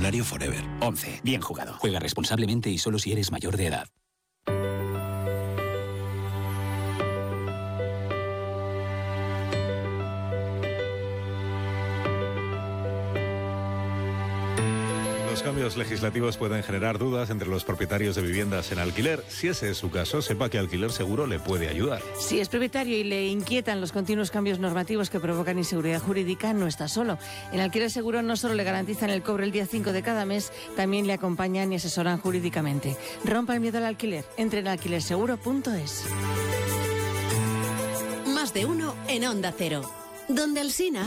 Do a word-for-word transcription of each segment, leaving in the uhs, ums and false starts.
Hipotecario Forever. once. Bien jugado. Juega responsablemente y solo si eres mayor de edad. Los cambios legislativos pueden generar dudas entre los propietarios de viviendas en alquiler. Si ese es su caso, sepa que Alquiler Seguro le puede ayudar. Si es propietario y le inquietan los continuos cambios normativos que provocan inseguridad jurídica, no está solo. En Alquiler Seguro no solo le garantizan el cobro el día cinco de cada mes, también le acompañan y asesoran jurídicamente. Rompa el miedo al alquiler. Entre en alquiler seguro punto es. Más de uno en Onda Cero. Donde Alsina...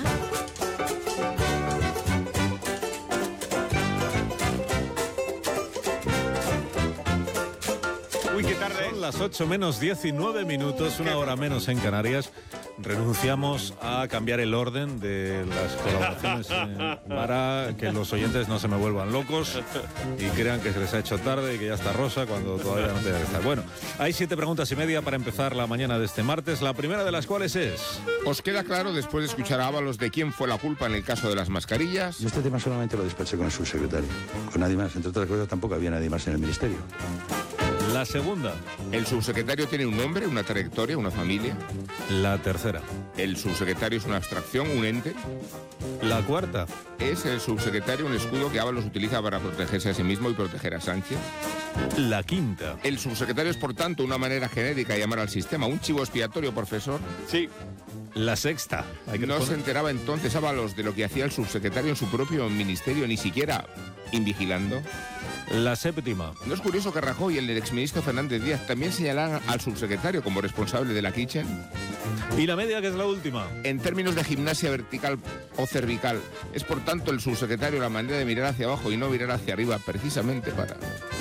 Uy, qué tarde. Son las ocho menos diecinueve minutos, una hora menos en Canarias. Renunciamos a cambiar el orden de las colaboraciones eh, para que los oyentes no se me vuelvan locos y crean que se les ha hecho tarde y que ya está Rosa cuando todavía no tenga que estar. Bueno, hay siete preguntas y media para empezar la mañana de este martes, la primera de las cuales es... ¿Os queda claro, después de escuchar a Ábalos, de quién fue la culpa en el caso de las mascarillas? Yo este tema solamente lo despaché con el subsecretario, con nadie más. Entre otras cosas, tampoco había nadie más en el ministerio. La segunda. ¿El subsecretario tiene un nombre, una trayectoria, una familia? La tercera. ¿El subsecretario es una abstracción, un ente? La cuarta. ¿Es el subsecretario un escudo que Ábalos utiliza para protegerse a sí mismo y proteger a Sánchez? La quinta. ¿El subsecretario es, por tanto, una manera genérica de llamar al sistema, un chivo expiatorio, profesor? Sí. La sexta. Hay que no poner... se enteraba entonces Ábalos de lo que hacía el subsecretario en su propio ministerio, ni siquiera invigilando. La séptima. ¿No es curioso que Rajoy y el exministro Fernández Díaz también señalaran al subsecretario como responsable de la kitchen? Y la media, que es la última. En términos de gimnasia vertical o cervical, ¿es por tanto el subsecretario la manera de mirar hacia abajo y no mirar hacia arriba precisamente para...?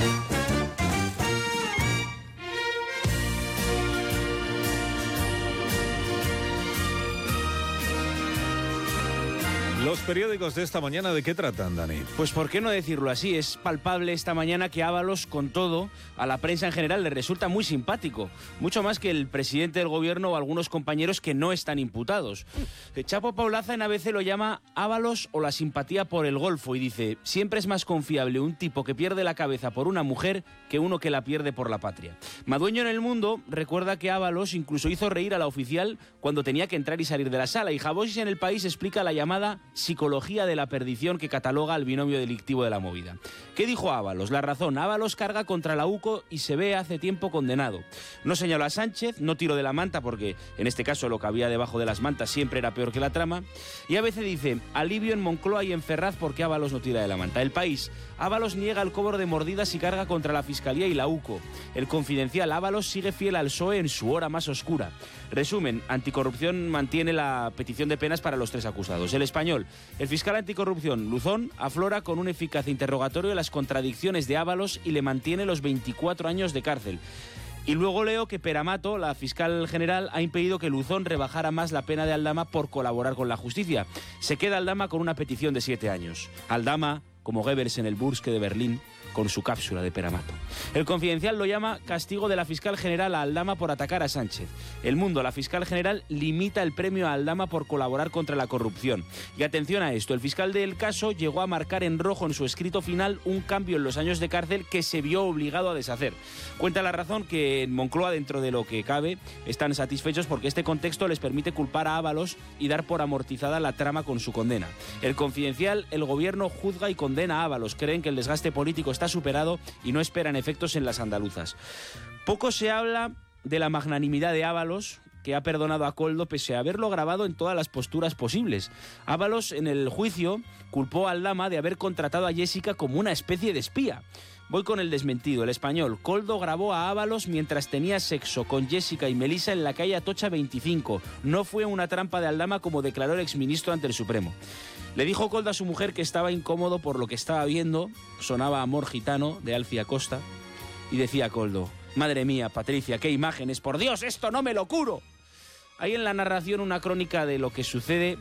Los periódicos de esta mañana, ¿de qué tratan, Dani? Pues por qué no decirlo así, es palpable esta mañana que Ábalos, con todo, a la prensa en general le resulta muy simpático, mucho más que el presidente del gobierno o algunos compañeros que no están imputados. Chapo Paulaza en A B C lo llama Ábalos o la simpatía por el Golfo y dice: siempre es más confiable un tipo que pierde la cabeza por una mujer que uno que la pierde por la patria. Madueño en El Mundo recuerda que Ábalos incluso hizo reír a la oficial cuando tenía que entrar y salir de la sala, y Javosis en El País explica la llamada psicología de la perdición que cataloga al binomio delictivo de la movida. ¿Qué dijo Ábalos? La razón: Ábalos carga contra la U C O y se ve hace tiempo condenado. No señaló a Sánchez, no tiró de la manta porque en este caso lo que había debajo de las mantas siempre era peor que la trama. Y a veces dice: alivio en Moncloa y en Ferraz porque Ábalos no tira de la manta. El País: Ábalos niega el cobro de mordidas y carga contra la Fiscalía y la U C O. El Confidencial: Ábalos sigue fiel al P S O E en su hora más oscura. Resumen: Anticorrupción mantiene la petición de penas para los tres acusados. El Español: el fiscal anticorrupción Luzón aflora con un eficaz interrogatorio las contradicciones de Ábalos y le mantiene los veinticuatro años de cárcel. Y luego leo que Peramato, la fiscal general, ha impedido que Luzón rebajara más la pena de Aldama por colaborar con la justicia. Se queda Aldama con una petición de siete años. Aldama, como Goebbels en el Burske de Berlín, con su cápsula de Peramato. El Confidencial lo llama castigo de la fiscal general a Aldama por atacar a Sánchez. El Mundo: la fiscal general limita el premio a Aldama por colaborar contra la corrupción. Y atención a esto: el fiscal del caso llegó a marcar en rojo en su escrito final un cambio en los años de cárcel que se vio obligado a deshacer. Cuenta La Razón que en Moncloa, dentro de lo que cabe, están satisfechos porque este contexto les permite culpar a Ábalos y dar por amortizada la trama con su condena. El Confidencial: el gobierno juzga y condena a Ábalos. Creen que el desgaste político está superado y no esperan efectos en las andaluzas. Poco se habla de la magnanimidad de Ábalos, que ha perdonado a Koldo pese a haberlo grabado en todas las posturas posibles. Ábalos en el juicio culpó a Aldama de haber contratado a Jessica como una especie de espía. Voy con el desmentido. El Español: Koldo grabó a Ábalos mientras tenía sexo con Jessica y Melissa en la calle Atocha veinticinco. No fue una trampa de Aldama como declaró el exministro ante el Supremo. Le dijo Koldo a su mujer que estaba incómodo por lo que estaba viendo. Sonaba Amor Gitano de Alfia Costa y decía Koldo: madre mía, Patricia, qué imágenes, por Dios, esto no me lo curo. Hay en la narración una crónica de lo que sucede.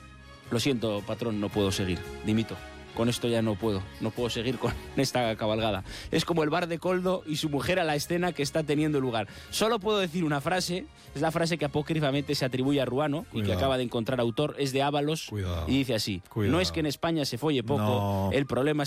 Lo siento, patrón, no puedo seguir, dimito. Con esto ya no puedo, no puedo seguir con esta cabalgada. Es como el bar de Koldo y su mujer a la escena que está teniendo lugar. Solo puedo decir una frase, es la frase que apócrifamente se atribuye a Ruano, Cuidado. y que acaba de encontrar autor, es de Ábalos. Cuidado. Y dice así: Cuidado. No es que en España se folle poco, no. El problema es